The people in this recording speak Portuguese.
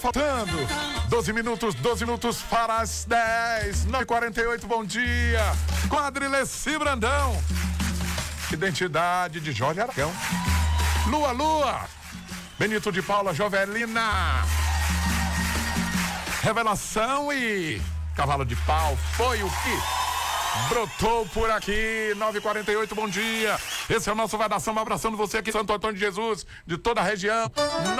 Faltando 12 minutos para as 10, 9h48, bom dia. Quadrileci Brandão. Identidade de Jorge Aragão. Lua. Benito de Paula, Jovelina. Revelação e Cavalo de Pau foi o que brotou por aqui. 9h48, bom dia. Esse é o nosso Vai da Samba, abraçando você aqui, Santo Antônio de Jesus, de toda a região.